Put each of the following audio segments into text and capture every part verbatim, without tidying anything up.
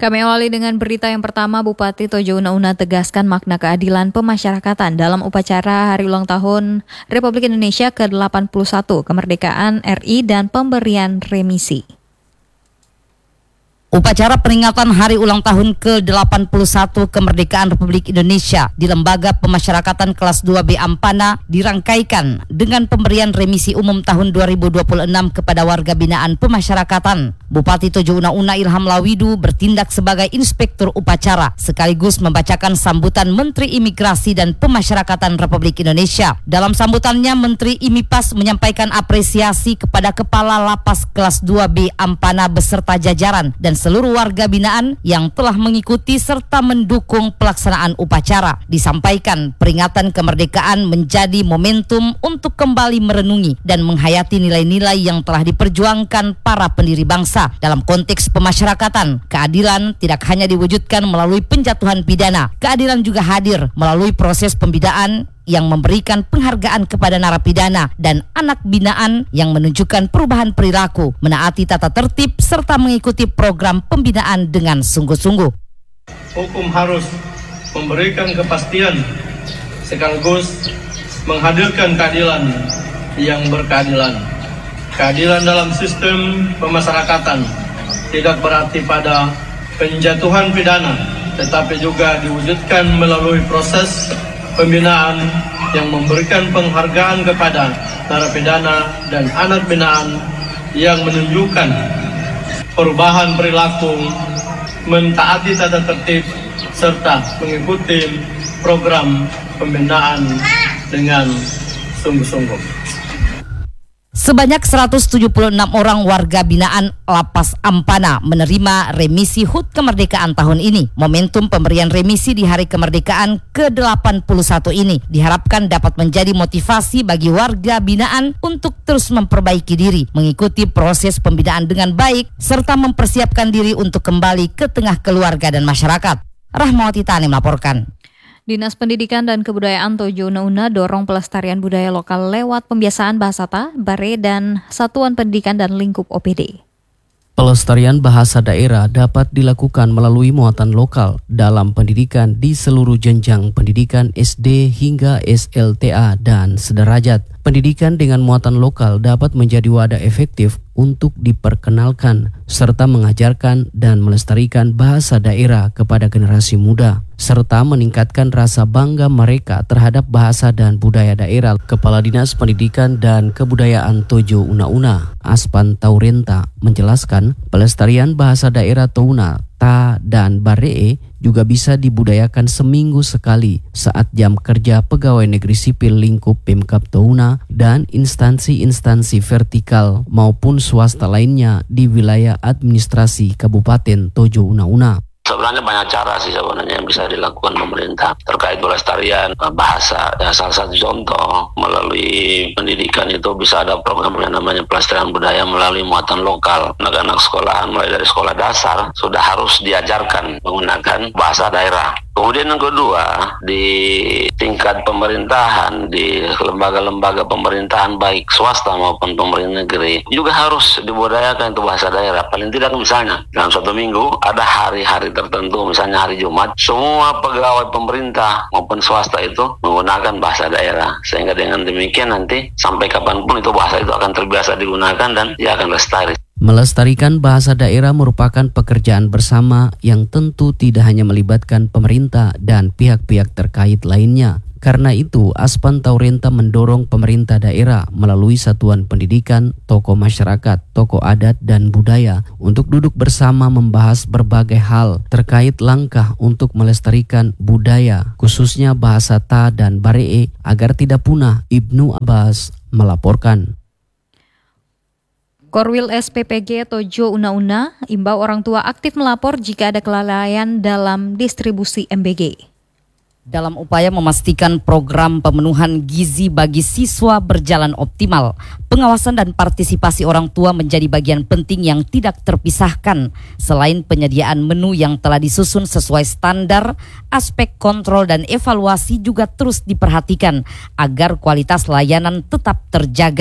Kami awali dengan berita yang pertama. Bupati Tojo Una Una tegaskan makna keadilan pemasyarakatan dalam upacara Hari Ulang Tahun Republik Indonesia ke delapan puluh satu, kemerdekaan R I dan pemberian remisi. Upacara peringatan Hari Ulang Tahun ke delapan puluh satu Kemerdekaan Republik Indonesia di Lembaga Pemasyarakatan Kelas dua B Ampana dirangkaikan dengan pemberian remisi umum tahun dua ribu dua puluh enam kepada warga binaan pemasyarakatan. Bupati Tojo Una Una Ilham Lawidu bertindak sebagai inspektur upacara sekaligus membacakan sambutan Menteri Imigrasi dan Pemasyarakatan Republik Indonesia. Dalam sambutannya, Menteri Imipas menyampaikan apresiasi kepada Kepala Lapas Kelas dua B Ampana beserta jajaran dan seluruh warga binaan yang telah mengikuti serta mendukung pelaksanaan upacara. Disampaikan peringatan kemerdekaan menjadi momentum untuk kembali merenungi dan menghayati nilai-nilai yang telah diperjuangkan para pendiri bangsa. Dalam konteks pemasyarakatan, keadilan tidak hanya diwujudkan melalui penjatuhan pidana, keadilan juga hadir melalui proses pembinaan yang memberikan penghargaan kepada narapidana dan anak binaan yang menunjukkan perubahan perilaku, menaati tata tertib, serta mengikuti program pembinaan dengan sungguh-sungguh. Hukum harus memberikan kepastian sekaligus menghadirkan keadilan yang berkeadilan. Keadilan dalam sistem pemasyarakatan tidak berarti pada penjatuhan pidana, tetapi juga diwujudkan melalui proses pembinaan yang memberikan penghargaan kepada narapidana dan anak binaan yang menunjukkan perubahan perilaku, mentaati tata tertib, serta mengikuti program pembinaan dengan sungguh-sungguh. Sebanyak seratus tujuh puluh enam orang warga binaan Lapas Ampana menerima remisi H U T kemerdekaan tahun ini. Momentum pemberian remisi di Hari Kemerdekaan ke delapan puluh satu ini diharapkan dapat menjadi motivasi bagi warga binaan untuk terus memperbaiki diri, mengikuti proses pembinaan dengan baik, serta mempersiapkan diri untuk kembali ke tengah keluarga dan masyarakat. Rahmawati Tani melaporkan. Dinas Pendidikan dan Kebudayaan Tojo Una Una dorong pelestarian budaya lokal lewat pembiasaan bahasa Ta, Bare, dan Satuan Pendidikan dan Lingkup O P D. Pelestarian bahasa daerah dapat dilakukan melalui muatan lokal dalam pendidikan di seluruh jenjang pendidikan S D hingga S L T A dan sederajat. Pendidikan dengan muatan lokal dapat menjadi wadah efektif untuk diperkenalkan serta mengajarkan dan melestarikan bahasa daerah kepada generasi muda, serta meningkatkan rasa bangga mereka terhadap bahasa dan budaya daerah. Kepala Dinas Pendidikan dan Kebudayaan Tojo Una Una, Aspan Taurenta, menjelaskan pelestarian bahasa daerah Touna, Ta, dan Bare juga bisa dibudayakan seminggu sekali saat jam kerja pegawai negeri sipil lingkup Pemkab Touna dan instansi-instansi vertikal maupun swasta lainnya di wilayah administrasi Kabupaten Tojo Una Una. Sebenarnya banyak cara sih sebenarnya yang bisa dilakukan pemerintah terkait pelestarian bahasa. Ya, salah satu contoh melalui pendidikan itu bisa ada program yang namanya pelestarian budaya melalui muatan lokal. Anak-anak sekolahan mulai dari sekolah dasar sudah harus diajarkan menggunakan bahasa daerah. Kemudian yang kedua, di tingkat pemerintahan, di lembaga-lembaga pemerintahan baik swasta maupun pemerintah negeri juga harus dibudayakan itu bahasa daerah. Paling tidak misalnya dalam satu minggu ada hari-hari tertentu, misalnya hari Jumat, semua pegawai pemerintah maupun swasta itu menggunakan bahasa daerah. Sehingga dengan demikian nanti sampai kapanpun itu bahasa itu akan terbiasa digunakan dan dia akan lestari. Melestarikan bahasa daerah merupakan pekerjaan bersama yang tentu tidak hanya melibatkan pemerintah dan pihak-pihak terkait lainnya. Karena itu, Aspan Taurenta mendorong pemerintah daerah melalui satuan pendidikan, tokoh masyarakat, tokoh adat, dan budaya untuk duduk bersama membahas berbagai hal terkait langkah untuk melestarikan budaya, khususnya bahasa Ta dan Bare, agar tidak punah. Ibnu Abbas melaporkan. Korwil S P P G Tojo Una Una imbau orang tua aktif melapor jika ada kelalaian dalam distribusi M B G. Dalam upaya memastikan program pemenuhan gizi bagi siswa berjalan optimal, pengawasan dan partisipasi orang tua menjadi bagian penting yang tidak terpisahkan. Selain penyediaan menu yang telah disusun sesuai standar, aspek kontrol dan evaluasi juga terus diperhatikan agar kualitas layanan tetap terjaga.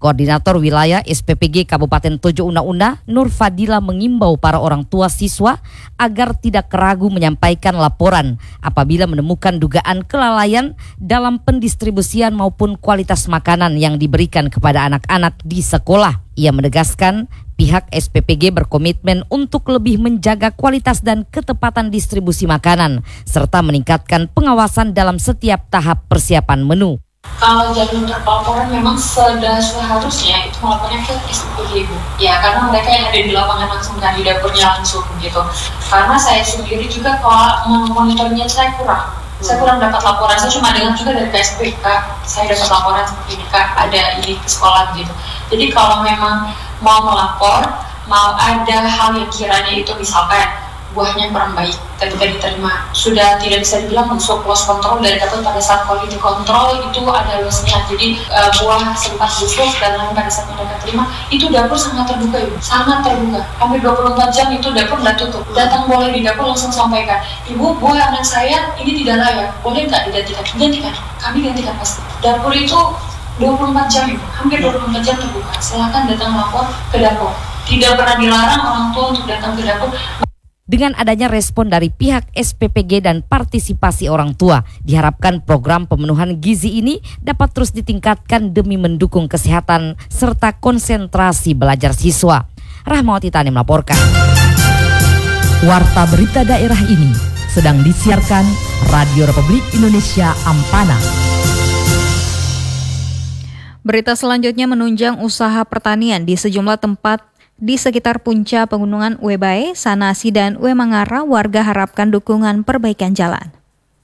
Koordinator Wilayah S P P G Kabupaten Tojo Una-Una, Nur Fadila, mengimbau para orang tua siswa agar tidak ragu menyampaikan laporan apabila menemukan dugaan kelalaian dalam pendistribusian maupun kualitas makanan yang diberikan kepada anak-anak di sekolah. Ia menegaskan pihak S P P G berkomitmen untuk lebih menjaga kualitas dan ketepatan distribusi makanan serta meningkatkan pengawasan dalam setiap tahap persiapan menu. Kalau jalur pelaporan memang sudah seharusnya itu melapornya ke S P P G, Bu. Ya, karena mereka yang ada di lapangan langsung kan, di dapurnya langsung gitu. Karena saya sendiri juga kalau monitornya saya kurang. Saya kurang dapat laporan, saya cuma dengar juga dari K S P K, saya dapat laporan seperti ini Kak, ada ini ke sekolah gitu. Jadi kalau memang mau melapor, mau ada hal yang kiranya itu misalkan buahnya kurang baik ketika diterima, sudah tidak bisa dibilang masuk loss control dari dapat pada saat quality control itu ada lossnya. Jadi uh, buah sempat busuk dan lain pada saat mereka terima itu dapur sangat terbuka, Ibu, sangat terbuka. Hampir dua puluh empat jam itu dapur tidak tutup. Datang boleh di dapur langsung sampaikan, Ibu, buah anak saya ini tidak layak, boleh nggak digantikan? Gantikan, kami gantikan pasti. Dapur itu dua puluh empat jam, Ibu, hampir dua puluh empat jam terbuka. Silakan datang lapor ke dapur. Tidak pernah dilarang orang tua untuk datang ke dapur. Dengan adanya respon dari pihak S P P G dan partisipasi orang tua, diharapkan program pemenuhan gizi ini dapat terus ditingkatkan demi mendukung kesehatan serta konsentrasi belajar siswa. Rahmawati Tani melaporkan. Warta berita daerah ini sedang disiarkan Radio Republik Indonesia Ampana. Berita selanjutnya menunjang usaha pertanian di sejumlah tempat di sekitar puncak pegunungan Uwe Bae, Sanasi, dan Uwe Mangara. Warga harapkan dukungan perbaikan jalan.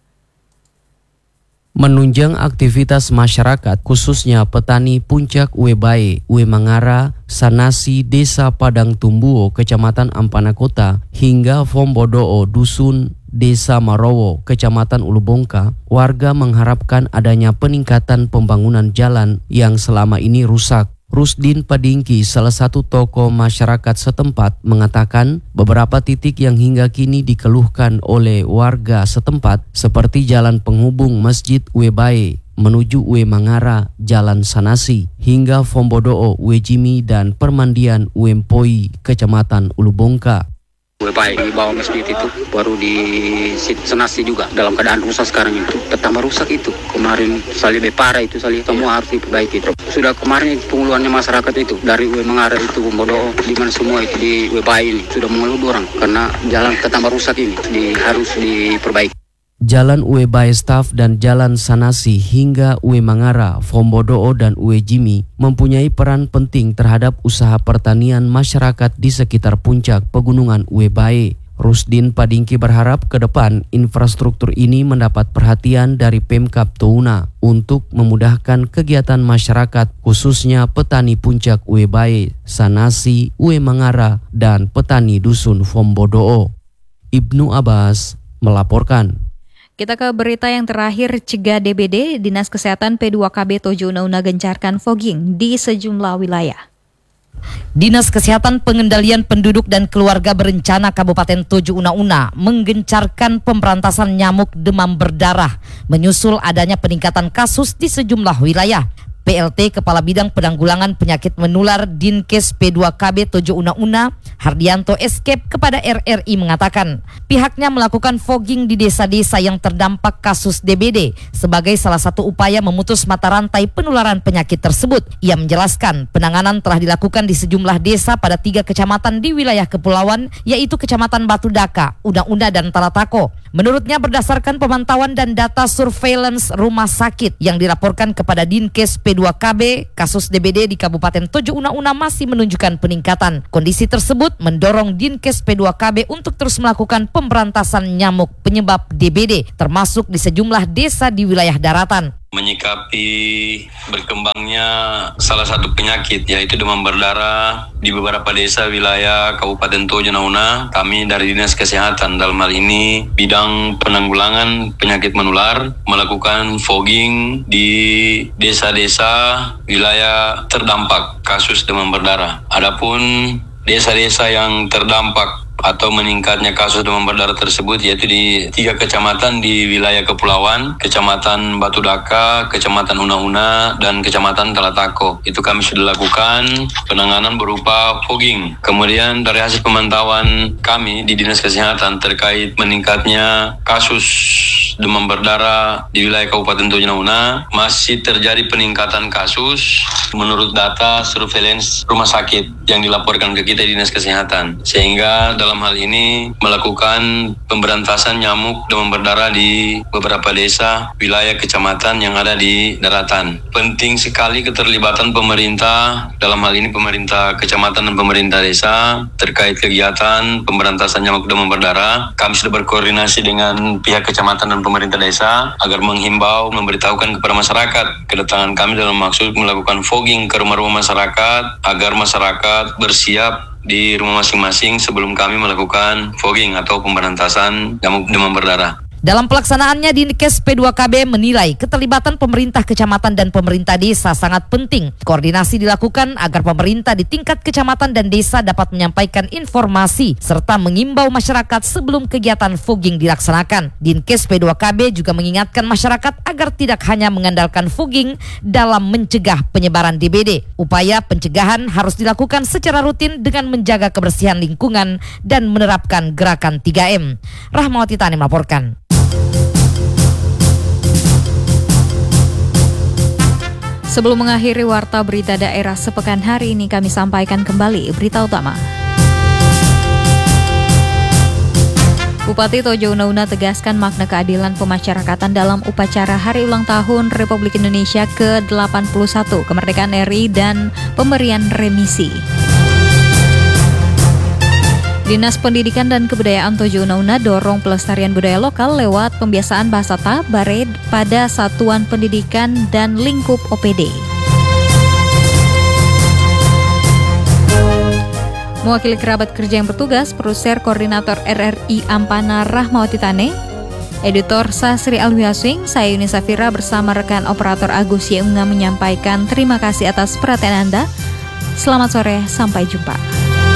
Menunjang aktivitas masyarakat, khususnya petani puncak Uwe Bae, Uwe Mangara, Sanasi, Desa Padang Tumbuo, Kecamatan Ampana Kota, hingga Fombodoo, Dusun Desa Marowo, Kecamatan Ulubongka, warga mengharapkan adanya peningkatan pembangunan jalan yang selama ini rusak. Rusdin Padingki, salah satu tokoh masyarakat setempat, mengatakan beberapa titik yang hingga kini dikeluhkan oleh warga setempat seperti jalan penghubung Masjid Uwe Bae menuju Uwe Mangara, Jalan Sanasi, hingga Fombodoo, Uwe Jimi, dan permandian Uwe Mpoi, Kecamatan Ulubongka. Uwe Bae di bawah masjid itu baru di Sanasi juga dalam keadaan rusak sekarang itu, pertama rusak itu kemarin sali Bepara itu sali semua harus diperbaiki. Sudah kemarin pengeluhannya masyarakat itu dari Uwe Mangara itu Fombodoo di mana semua itu di Uwe Bae ini sudah mengeluh orang karena jalan ketambah rusak ini di, harus diperbaiki. Jalan Uwe Bae Staff dan Jalan Sanasi hingga Uwe Mangara, Fombodoo, dan Uwe Jimi mempunyai peran penting terhadap usaha pertanian masyarakat di sekitar puncak pegunungan Uwe Bae. Rusdin Padingki berharap ke depan infrastruktur ini mendapat perhatian dari Pemkab Touna untuk memudahkan kegiatan masyarakat, khususnya petani puncak Uwe Bae, Sanasi, Uwe Mangara, dan petani dusun Fombodoo. Ibnu Abbas melaporkan. Kita ke berita yang terakhir, cegah D B D, Dinas Kesehatan P dua K B Tojo Una-Una gencarkan fogging di sejumlah wilayah. Dinas Kesehatan Pengendalian Penduduk dan Keluarga Berencana Kabupaten Tojo Una-Una menggencarkan pemberantasan nyamuk demam berdarah menyusul adanya peningkatan kasus di sejumlah wilayah. P L T Kepala Bidang Penanggulangan Penyakit Menular Dinkes P dua K B Tojo Una-Una, Hardianto Escape, kepada R R I mengatakan pihaknya melakukan fogging di desa-desa yang terdampak kasus D B D sebagai salah satu upaya memutus mata rantai penularan penyakit tersebut. Ia menjelaskan penanganan telah dilakukan di sejumlah desa pada tiga kecamatan di wilayah kepulauan, yaitu Kecamatan Batu Daka, Una-Una, dan Talatako. Menurutnya berdasarkan pemantauan dan data surveillance rumah sakit yang dilaporkan kepada Dinkes P dua K B, kasus D B D di Kabupaten Tojo Una-Una masih menunjukkan peningkatan. Kondisi tersebut mendorong Dinkes P dua K B untuk terus melakukan pemberantasan nyamuk penyebab D B D, termasuk di sejumlah desa di wilayah daratan. Menyikapi berkembangnya salah satu penyakit yaitu demam berdarah di beberapa desa wilayah Kabupaten Tojo Una-Una, kami dari Dinas Kesehatan dalam hal ini bidang penanggulangan penyakit menular melakukan fogging di desa-desa wilayah terdampak kasus demam berdarah. Adapun desa-desa yang terdampak atau meningkatnya kasus demam berdarah tersebut yaitu di tiga kecamatan di wilayah Kepulauan, Kecamatan Batu Daka, Kecamatan Una-Una, dan Kecamatan Talatako. Itu kami sudah lakukan penanganan berupa fogging. Kemudian dari hasil pemantauan kami di Dinas Kesehatan terkait meningkatnya kasus demam berdarah di wilayah Kabupaten Tojo Una, masih terjadi peningkatan kasus menurut data surveillance rumah sakit yang dilaporkan ke kita di Dinas Kesehatan. Sehingga dalam hal ini melakukan pemberantasan nyamuk demam berdarah di beberapa desa wilayah kecamatan yang ada di daratan. Penting sekali keterlibatan pemerintah, dalam hal ini pemerintah kecamatan dan pemerintah desa terkait kegiatan pemberantasan nyamuk demam berdarah. Kami sudah berkoordinasi dengan pihak kecamatan dan pemerintah desa agar menghimbau, memberitahukan kepada masyarakat kedatangan kami dalam maksud melakukan fogging ke rumah-rumah masyarakat agar masyarakat bersiap di rumah masing-masing sebelum kami melakukan fogging atau pemberantasan nyamuk demam berdarah. Dalam pelaksanaannya, Dinkes P dua K B menilai keterlibatan pemerintah kecamatan dan pemerintah desa sangat penting. Koordinasi dilakukan agar pemerintah di tingkat kecamatan dan desa dapat menyampaikan informasi serta mengimbau masyarakat sebelum kegiatan fogging dilaksanakan. Dinkes P dua K B juga mengingatkan masyarakat agar tidak hanya mengandalkan fogging dalam mencegah penyebaran D B D. Upaya pencegahan harus dilakukan secara rutin dengan menjaga kebersihan lingkungan dan menerapkan gerakan tiga M. Rahmawati Tani melaporkan. Sebelum mengakhiri warta berita daerah sepekan hari ini, kami sampaikan kembali berita utama. Bupati Tojo Una tegaskan makna keadilan pemasyarakatan dalam upacara Hari Ulang Tahun Republik Indonesia ke delapan puluh satu, kemerdekaan R I dan pemberian remisi. Dinas Pendidikan dan Kebudayaan Tojo Una dorong pelestarian budaya lokal lewat pembiasaan bahasa Tabare pada satuan pendidikan dan lingkup O P D. Mewakili kerabat kerja yang bertugas, Produser Koordinator R R I Ampana Rahmawati Tane, Editor Sasri Alwiaswing, saya Yuni Safira bersama rekan operator Agus Yeunga menyampaikan terima kasih atas perhatian Anda. Selamat sore, sampai jumpa.